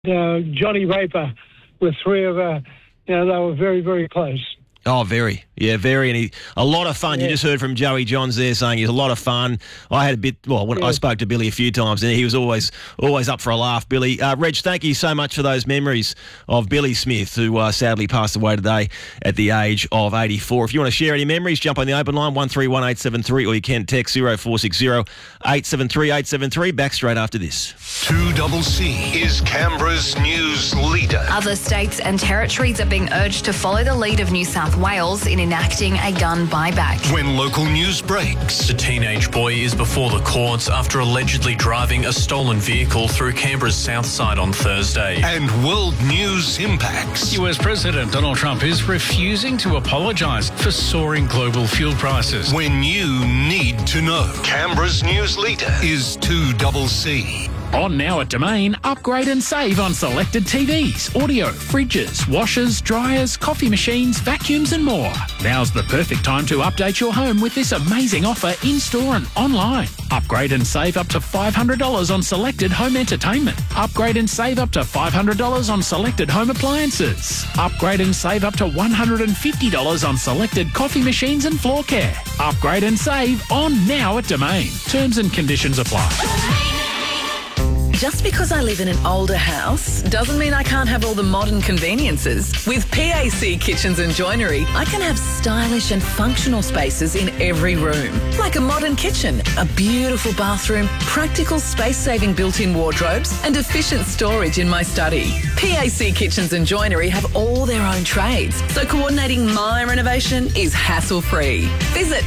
Johnny Raper were three of they were very, very close. Oh, very. Yeah, very. And a lot of fun. Yeah. You just heard from Joey Johns there saying he's a lot of fun. I had a bit, I spoke to Billy a few times and he was always up for a laugh, Billy. Reg, thank you so much for those memories of Billy Smith, who sadly passed away today at the age of 84. If you want to share any memories, jump on the open line, 131873, or you can text 0460 873 873. Back straight after this. 2CC is Canberra's news leader. Other states and territories are being urged to follow the lead of New South Wales in enacting a gun buyback. When local news breaks. The teenage boy is before the courts after allegedly driving a stolen vehicle through Canberra's south side on Thursday. And world news impacts. US President Donald Trump is refusing to apologise for soaring global fuel prices. When you need to know. Canberra's news leader is 2CC. On now at Domain, upgrade and save on selected TVs, audio, fridges, washers, dryers, coffee machines, vacuums and more. Now's the perfect time to update your home with this amazing offer in-store and online. Upgrade and save up to $500 on selected home entertainment. Upgrade and save up to $500 on selected home appliances. Upgrade and save up to $150 on selected coffee machines and floor care. Upgrade and save on now at Domain. Terms and conditions apply. Just because I live in an older house doesn't mean I can't have all the modern conveniences. With PAC Kitchens and Joinery, I can have stylish and functional spaces in every room. Like a modern kitchen, a beautiful bathroom, practical space-saving built-in wardrobes and efficient storage in my study. PAC Kitchens and Joinery have all their own trades, so coordinating my renovation is hassle-free. Visit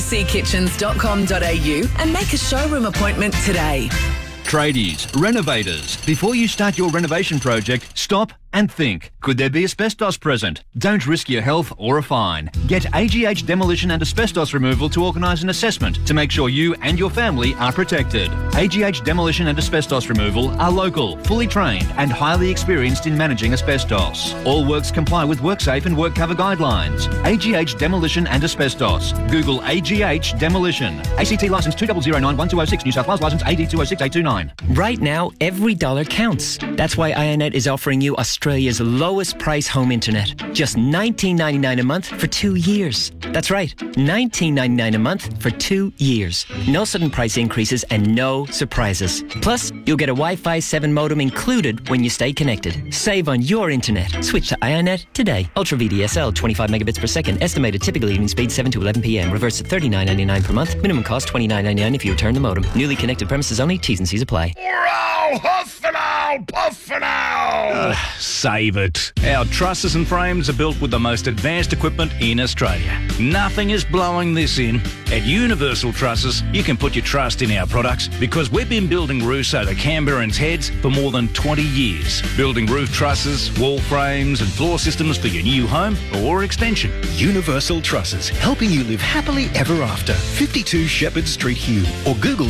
packitchens.com.au and make a showroom appointment today. Tradies, renovators, before you start your renovation project, stop and think. Could there be asbestos present? Don't risk your health or a fine. Get AGH Demolition and Asbestos Removal to organise an assessment to make sure you and your family are protected. AGH Demolition and Asbestos Removal are local, fully trained and highly experienced in managing asbestos. All works comply with WorkSafe and WorkCover guidelines. AGH Demolition and Asbestos. Google AGH Demolition. ACT licence 2009-1206, New South Wales licence AD 206829. Right now, every dollar counts. That's why IONET is offering you Australia's lowest price home internet. Just $19.99 a month for 2 years. That's right, $19.99 a month for 2 years. No sudden price increases and no surprises. Plus, you'll get a Wi-Fi 7 modem included when you stay connected. Save on your internet. Switch to IONET today. Ultra VDSL, 25 megabits per second. Estimated typical evening speed 7 to 11 p.m. Reverse at $39.99 per month. Minimum cost $29.99 if you return the modem. Newly connected premises only. T's and C's apply. Wow, huff and owl, puff and owl. Save it. Our trusses and frames are built with the most advanced equipment in Australia. Nothing is blowing this in. At Universal Trusses, you can put your trust in our products because we've been building roofs over Canberrans' heads for more than 20 years. Building roof trusses, wall frames and floor systems for your new home or extension. Universal Trusses, helping you live happily ever after. 52 Shepherd Street, Hume, or Google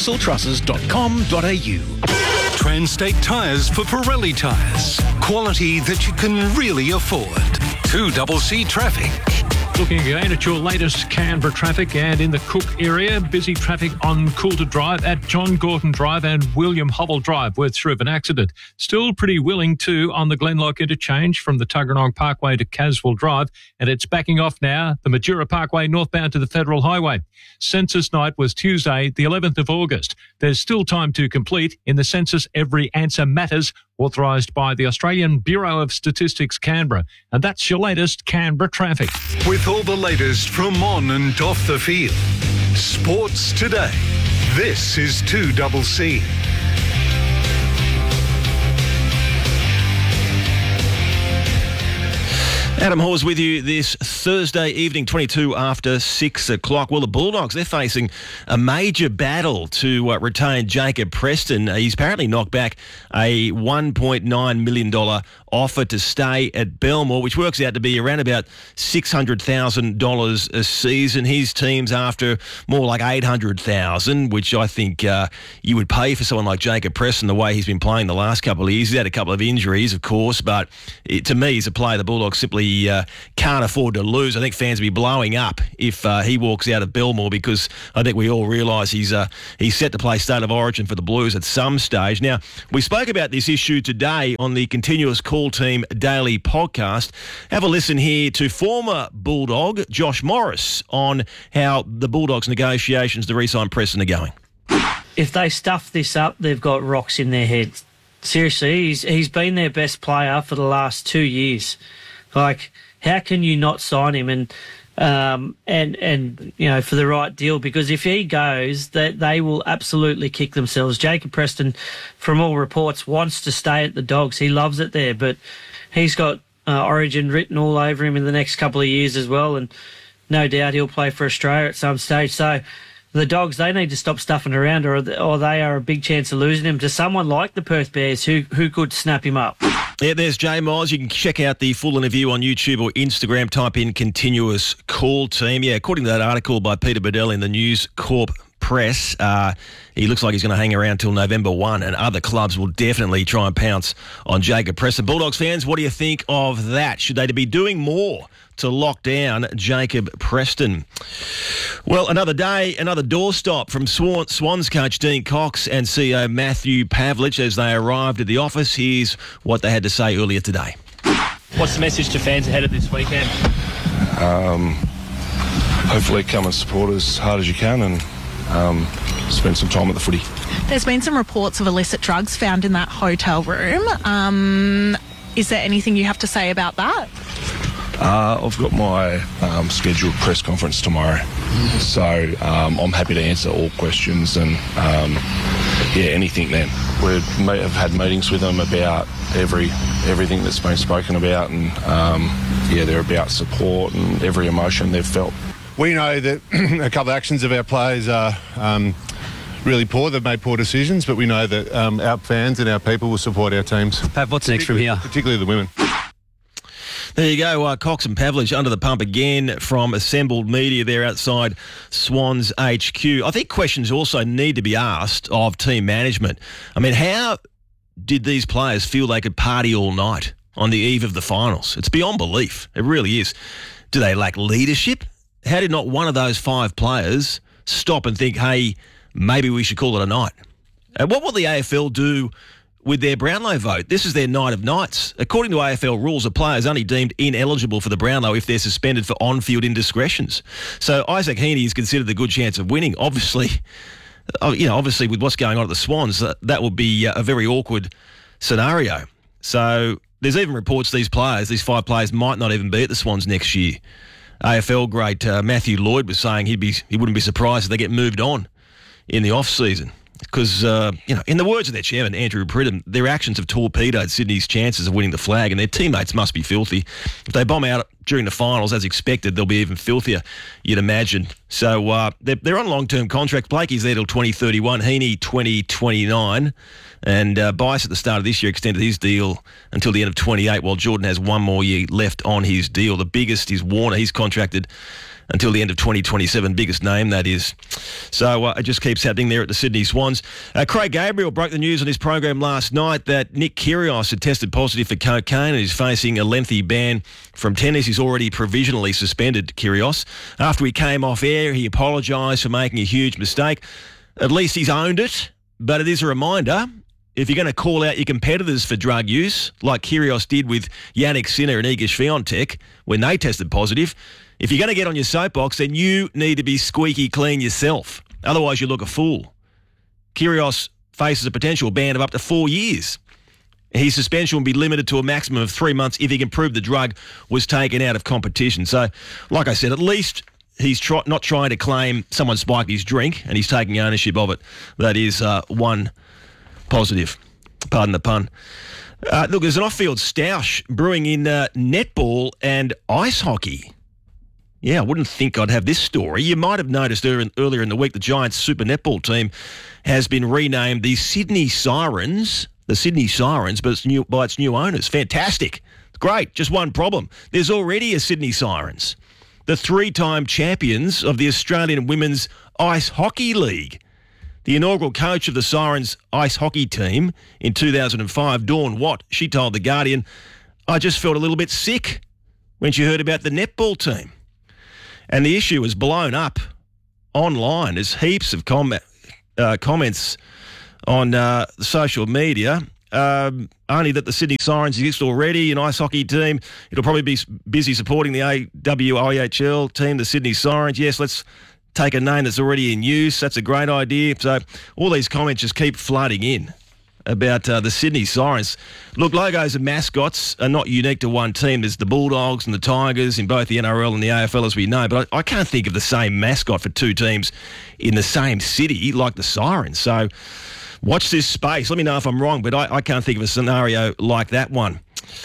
universaltrusses.com.au. Transtate tyres for Pirelli tyres. Quality that you can really afford. 2CC Traffic. Looking again at your latest Canberra traffic, and in the Cook area, busy traffic on Coulter Drive at John Gorton Drive and William Hubble Drive were through of an accident. Still pretty willing too on the Glenlock interchange from the Tuggeranong Parkway to Caswell Drive, and it's backing off now the Majura Parkway northbound to the Federal Highway. Census night was Tuesday, the 11th of August. There's still time to complete in the Census Every Answer Matters, authorised by the Australian Bureau of Statistics Canberra. And that's your latest Canberra traffic. With all the latest from on and off the field. Sports today. This is 2CC. Adam Hawes with you this Thursday evening, 22 after 6 o'clock. Well, the Bulldogs, they're facing a major battle to retain Jacob Preston. He's apparently knocked back a $1.9 million offer to stay at Belmore, which works out to be around about $600,000 a season. His team's after more like $800,000, which I think you would pay for someone like Jacob Preston the way he's been playing the last couple of years. He's had a couple of injuries, of course, but to me, he's a player the Bulldogs simply he can't afford to lose. I think fans will be blowing up if he walks out of Belmore, because I think we all realise he's set to play State of Origin for the Blues at some stage. Now, we spoke about this issue today on the Continuous Call Team Daily podcast. Have a listen here to former Bulldog Josh Morris on how the Bulldogs' negotiations to re-sign Preston are going. If they stuff this up, they've got rocks in their heads. Seriously, he's been their best player for the last 2 years. Like, how can you not sign him and you know, for the right deal? Because if he goes, they will absolutely kick themselves. Jacob Preston, from all reports, wants to stay at the Dogs. He loves it there, but he's got Origin written all over him in the next couple of years as well, and no doubt he'll play for Australia at some stage. So the Dogs, they need to stop stuffing around, or they are a big chance of losing him to someone like the Perth Bears who could snap him up. Yeah, there's Jay Miles. You can check out the full interview on YouTube or Instagram. Type in Continuous Call Team. Yeah, according to that article by Peter Bedell in the News Corp Press, he looks like he's going to hang around till November 1, and other clubs will definitely try and pounce on Jacob Preston. Bulldogs fans, what do you think of that? Should they be doing more to lock down Jacob Preston? Well, another day, another doorstop from Swans coach Dean Cox and CEO Matthew Pavlich as they arrived at the office. Here's what they had to say earlier today. What's the message to fans ahead of this weekend? Hopefully come and support as hard as you can and spend some time at the footy. There's been some reports of illicit drugs found in that hotel room. Is there anything you have to say about that? I've got my scheduled press conference tomorrow, so I'm happy to answer all questions and anything then. We may have had meetings with them about everything that's been spoken about, and they're about support and every emotion they've felt. We know that a couple of actions of our players are really poor. They've made poor decisions, but we know that our fans and our people will support our teams. Pav, what's next from here? Particularly the women. There you go, Cox and Pavlich under the pump again from assembled media there outside Swans HQ. I think questions also need to be asked of team management. I mean, how did these players feel they could party all night on the eve of the finals? It's beyond belief. It really is. Do they lack leadership? How did not one of those 5 players stop and think, hey, maybe we should call it a night? And what will the AFL do with their Brownlow vote? This is their night of nights. According to AFL rules, a player is only deemed ineligible for the Brownlow if they're suspended for on-field indiscretions. So Isaac Heaney is considered a good chance of winning. Obviously with what's going on at the Swans, that would be a very awkward scenario. So there's even reports these 5 players might not even be at the Swans next year. AFL great Matthew Lloyd was saying he wouldn't be surprised if they get moved on in the off-season. Because, in the words of their chairman, Andrew Pridham, their actions have torpedoed Sydney's chances of winning the flag, and their teammates must be filthy. If they bomb out during the finals, as expected, they'll be even filthier, you'd imagine. So they're on long-term contracts. Blakey's there till 2031, Heaney 2029, and Bice at the start of this year extended his deal until the end of 28, while Jordan has one more year left on his deal. The biggest is Warner. He's contracted until the end of 2027, biggest name that is. So it just keeps happening there at the Sydney Swans. Craig Gabriel broke the news on his program last night that Nick Kyrgios had tested positive for cocaine and is facing a lengthy ban from tennis. He's already provisionally suspended, Kyrgios. After he came off air, he apologised for making a huge mistake. At least he's owned it, but it is a reminder, if you're going to call out your competitors for drug use, like Kyrgios did with Yannick Sinner and Iga Swiatek when they tested positive, if you're going to get on your soapbox, then you need to be squeaky clean yourself. Otherwise, you look a fool. Kyrgios faces a potential ban of up to 4 years. His suspension will be limited to a maximum of 3 months if he can prove the drug was taken out of competition. So, like I said, at least he's not trying to claim someone spiked his drink and he's taking ownership of it. That is one positive. Pardon the pun. Look, there's an off-field stoush brewing in netball and ice hockey. Yeah, I wouldn't think I'd have this story. You might have noticed earlier in the week the Giants Super Netball team has been renamed the Sydney Sirens. The Sydney Sirens, but it's by its new owners. Fantastic. Great. Just one problem. There's already a Sydney Sirens, the 3-time champions of the Australian Women's Ice Hockey League. The inaugural coach of the Sirens ice hockey team in 2005, Dawn Watt, she told The Guardian, I just felt a little bit sick when she heard about the netball team. And the issue was blown up online. There's heaps of comments on social media. Only that the Sydney Sirens exist already, an ice hockey team. It'll probably be busy supporting the AWIHL team, the Sydney Sirens. Yes, let's take a name that's already in use. That's a great idea. So all these comments just keep flooding in about the Sydney Sirens. Look, logos and mascots are not unique to one team. There's the Bulldogs and the Tigers in both the NRL and the AFL, as we know. But I can't think of the same mascot for two teams in the same city like the Sirens. So watch this space. Let me know if I'm wrong, but I can't think of a scenario like that one.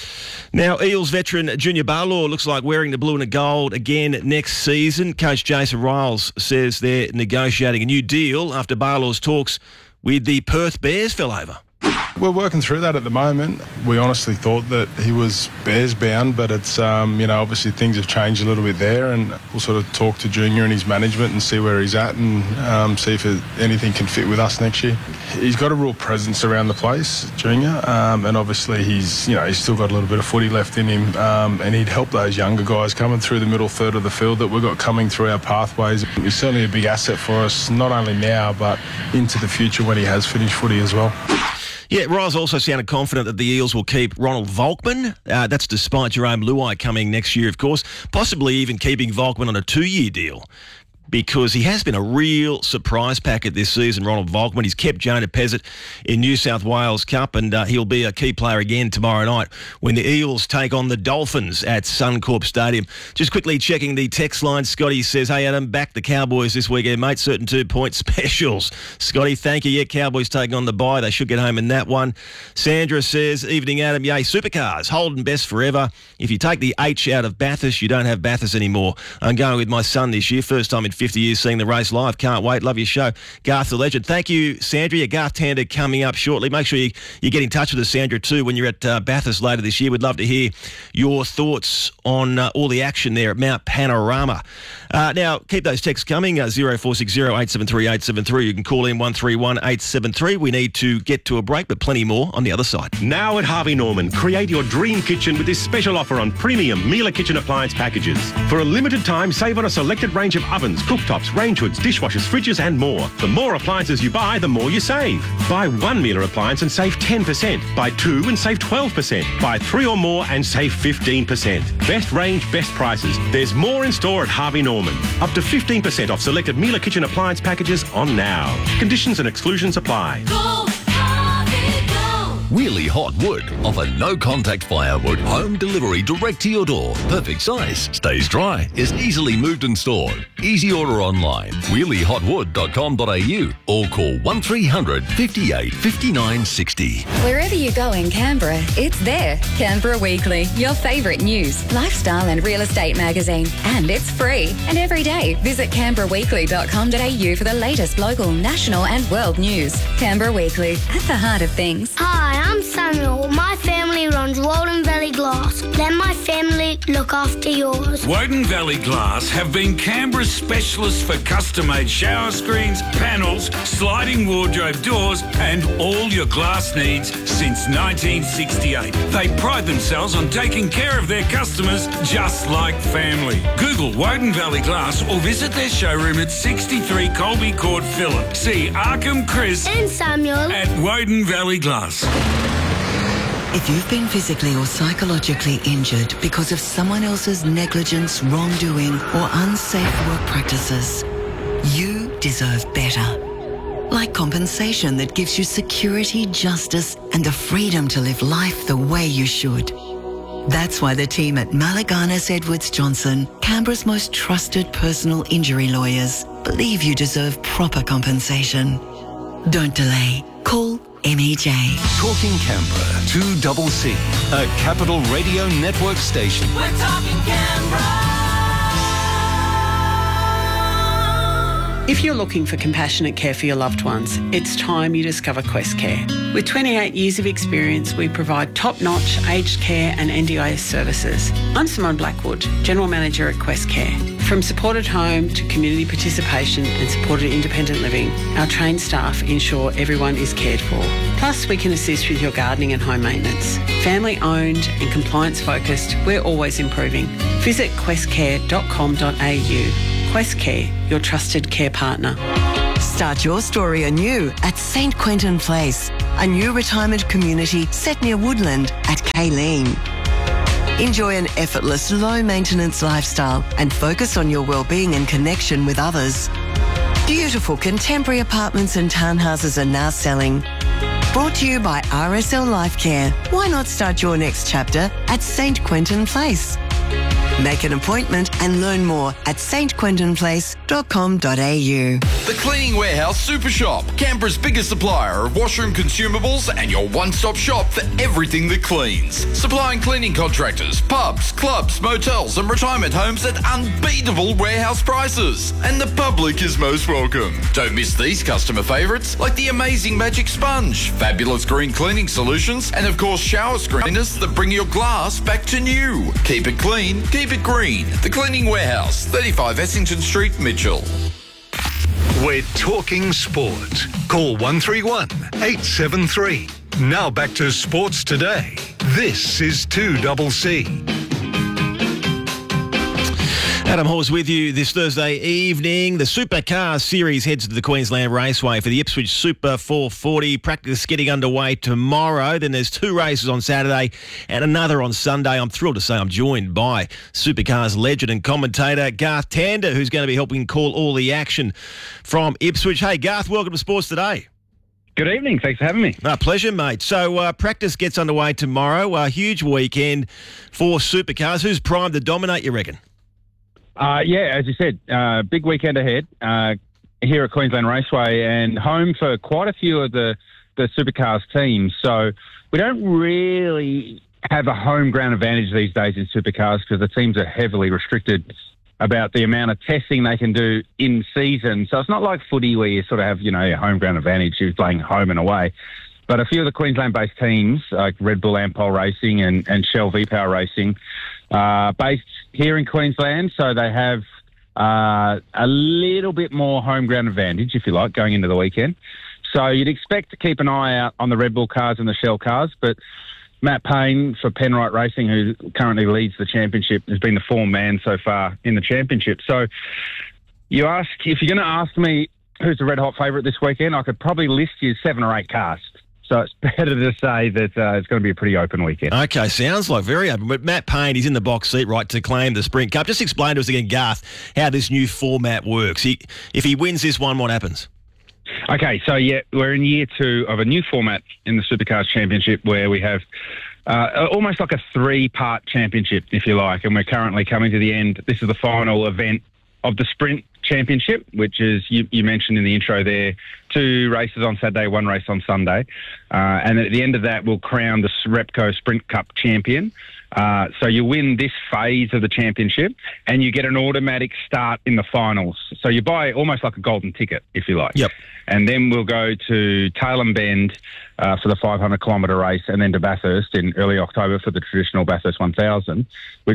Now, Eels veteran Junior Barlaw looks like wearing the blue and the gold again next season. Coach Jason Riles says they're negotiating a new deal after Barlaw's talks with the Perth Bears fell over. We're working through that at the moment. We honestly thought that he was Bears bound, but it's, obviously things have changed a little bit there, and we'll sort of talk to Junior and his management and see where he's at and see if anything can fit with us next year. He's got a real presence around the place, Junior, and obviously he's still got a little bit of footy left in him, and he'd help those younger guys coming through the middle third of the field that we've got coming through our pathways. He's certainly a big asset for us, not only now, but into the future when he has finished footy as well. Yeah, Riles also sounded confident that the Eels will keep Ronald Volkman. That's despite Jerome Luai coming next year, of course, possibly even keeping Volkman on a 2-year deal, because he has been a real surprise packet this season, Ronald Volkman. He's kept Jonah Pezzett in New South Wales Cup, and he'll be a key player again tomorrow night when the Eels take on the Dolphins at Suncorp Stadium. Just quickly checking the text line. Scotty says, "Hey, Adam, back the Cowboys this weekend, mate. Certain 2-point specials." Scotty, thank you. Yeah, Cowboys taking on the bye. They should get home in that one. Sandra says, "Evening, Adam. Yay, supercars. Holden best forever. If you take the H out of Bathurst, you don't have Bathurst anymore. I'm going with my son this year. First time in 50 years seeing the race live. Can't wait. Love your show. Garth the Legend." Thank you, Sandra. Garth Tander coming up shortly. Make sure you get in touch with us, Sandra, too, when you're at Bathurst later this year. We'd love to hear your thoughts on all the action there at Mount Panorama. Now, keep those texts coming, 0460 873 873. You can call in 131 873. We need to get to a break, but plenty more on the other side. Now at Harvey Norman, create your dream kitchen with this special offer on premium Miele kitchen appliance packages. For a limited time, save on a selected range of ovens, cooktops, range hoods, dishwashers, fridges and more. The more appliances you buy, the more you save. Buy one Miele appliance and save 10%. Buy two and save 12%. Buy three or more and save 15%. Best range, best prices. There's more in store at Harvey Norman. Up to 15% off selected Miele kitchen appliance packages on now. Conditions and exclusions apply. Wheelie Hot Wood offer no-contact firewood, home delivery direct to your door. Perfect size, stays dry, is easily moved and stored. Easy order online, wheeliehotwood.com.au or call 1300 58 59 60. Wherever you go in Canberra, it's there. Canberra Weekly, your favourite news, lifestyle and real estate magazine. And it's free. And every day, visit canberraweekly.com.au for the latest local, national and world news. Canberra Weekly, at the heart of things. Hi, I'm Samuel. My family runs Woden Valley Glass. Let my family look after yours. Woden Valley Glass have been Canberra's specialists for custom-made shower screens, panels, sliding wardrobe doors and all your glass needs since 1968. They pride themselves on taking care of their customers just like family. Google Woden Valley Glass or visit their showroom at 63 Colby Court, Phillip. See Arkham, Chris and Samuel at Woden Valley Glass. If you've been physically or psychologically injured because of someone else's negligence, wrongdoing, or unsafe work practices, you deserve better. Like compensation that gives you security, justice, and the freedom to live life the way you should. That's why the team at Malaganas Edwards Johnson, Canberra's most trusted personal injury lawyers, believe you deserve proper compensation. Don't delay. Call MEJ. Talking Canberra, 2CC, a Capital Radio Network station. We're talking Canberra. If you're looking for compassionate care for your loved ones, it's time you discover Quest Care. With 28 years of experience, we provide top-notch aged care and NDIS services. I'm Simone Blackwood, General Manager at Quest Care. From supported home to community participation and supported independent living, our trained staff ensure everyone is cared for. Plus, we can assist with your gardening and home maintenance. Family owned and compliance focused, we're always improving. Visit questcare.com.au. Quest Care, your trusted care partner. Start your story anew at St Quentin Place, a new retirement community set near Woodland at Kayleen. Enjoy an effortless, low-maintenance lifestyle and focus on your well-being and connection with others. Beautiful contemporary apartments and townhouses are now selling. Brought to you by RSL Life Care. Why not start your next chapter at St Quentin Place? Make an appointment and learn more at stquentinplace.com.au. The Cleaning Warehouse Super Shop, Canberra's biggest supplier of washroom consumables and your one-stop shop for everything that cleans. Supplying cleaning contractors, pubs, clubs, motels and retirement homes at unbeatable warehouse prices. And the public is most welcome. Don't miss these customer favourites like the amazing Magic Sponge, fabulous green cleaning solutions and of course shower screeners that bring your glass back to new. Keep it clean, keep it green. The Cleaning Warehouse, 35 Essington Street, Mitchell. We're talking sport. Call 131 873. Now back to Sports Today. This is 2CC. Adam Hall's with you this Thursday evening. The Supercar Series heads to the Queensland Raceway for the Ipswich Super 440. Practice getting underway tomorrow. Then there's 2 races on Saturday and another on Sunday. I'm thrilled to say I'm joined by Supercars legend and commentator Garth Tander, who's going to be helping call all the action from Ipswich. Hey, Garth, welcome to Sports Today. Good evening. Thanks for having me. Pleasure, mate. So practice gets underway tomorrow. A huge weekend for Supercars. Who's primed to dominate, you reckon? Yeah, as you said, big weekend ahead here at Queensland Raceway and home for quite a few of the Supercars teams. So we don't really have a home ground advantage these days in Supercars because the teams are heavily restricted about the amount of testing they can do in season. So it's not like footy where you sort of have, a home ground advantage. You're playing home and away. But a few of the Queensland-based teams, like Red Bull Ampol Racing and Shell V-Power Racing, based here in Queensland, so they have a little bit more home ground advantage, if you like, going into the weekend. So you'd expect to keep an eye out on the Red Bull cars and the Shell cars, but Matt Payne for Penrite Racing, who currently leads the championship, has been the form man so far in the championship. So if you're going to ask me who's the red-hot favourite this weekend, I could probably list you 7 or 8 cars. So it's better to say that it's going to be a pretty open weekend. Okay, sounds like very open. But Matt Payne, he's in the box seat, right, to claim the Sprint Cup. Just explain to us again, Garth, how this new format works. If he wins this one, what happens? Okay, so yeah, we're in year 2 of a new format in the Supercars Championship where we have almost like a 3-part championship, if you like, and we're currently coming to the end. This is the final event of the Sprint Championship, which is, you mentioned in the intro there, 2 races on Saturday, 1 race on Sunday. And at the end of that, we'll crown the Repco Sprint Cup champion. So you win this phase of the championship and you get an automatic start in the finals. So you buy almost like a golden ticket, if you like. Yep. And then we'll go to Tailem Bend for the 500-kilometre race and then to Bathurst in early October for the traditional Bathurst 1000, which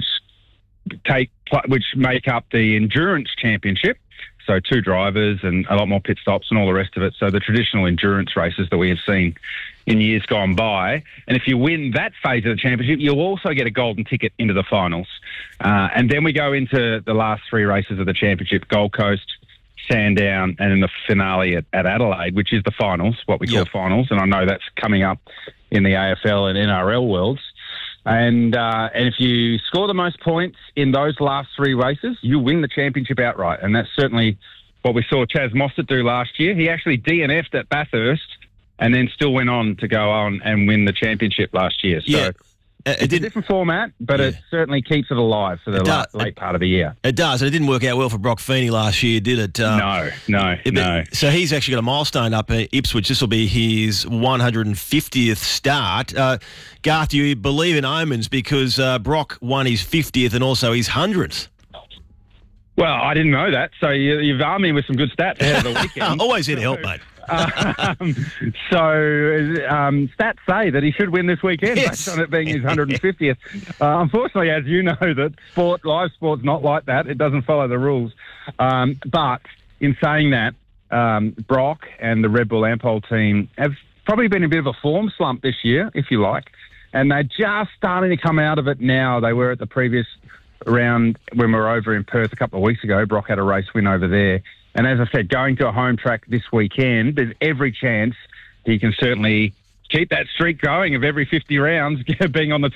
make up the Endurance Championship. So 2 drivers and a lot more pit stops and all the rest of it. So the traditional endurance races that we have seen in years gone by. And if you win that phase of the championship, you'll also get a golden ticket into the finals. And then we go into the last 3 races of the championship, Gold Coast, Sandown, and then the finale at Adelaide, which is the finals, what we call finals. And I know that's coming up in the AFL and NRL worlds. And if you score the most points in those last 3 races, you win the championship outright. And that's certainly what we saw Chaz Mostert do last year. He actually DNF'd at Bathurst and then still went on to go on and win the championship last year. So it's a different format, but it certainly keeps it alive for the late part of the year. It does. And it didn't work out well for Brock Feeney last year, did it? No. So he's actually got a milestone up at Ipswich. This will be his 150th start. Garth, do you believe in omens? Because Brock won his 50th and also his 100th. Well, I didn't know that. So you've armed me with some good stats ahead of the weekend. Always here to help, mate. Stats say that he should win this weekend based on it being his 150th. Unfortunately, as you know, that live sport's not like that. It doesn't follow the rules. But in saying that, Brock and the Red Bull Ampol team have probably been a bit of a form slump this year, if you like, and they're just starting to come out of it now. They were at the previous round when we were over in Perth a couple of weeks ago. Brock had a race win over there. And as I said, going to a home track this weekend, there's every chance he can certainly keep that streak going of every 50 rounds being on the